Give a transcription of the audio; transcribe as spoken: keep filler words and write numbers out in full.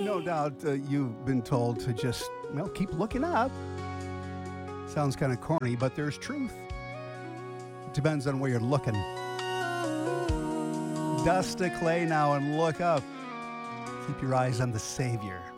No doubt uh, you've been told to just, well, keep looking up. Sounds kind of corny, but there's truth. It depends on where you're looking. Dust to clay now and look up. Keep your eyes on the Savior.